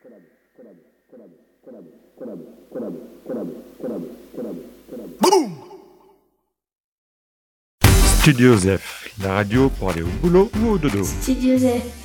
Studio Zef, la radio pour aller au boulot ou au dodo. Studio Zef.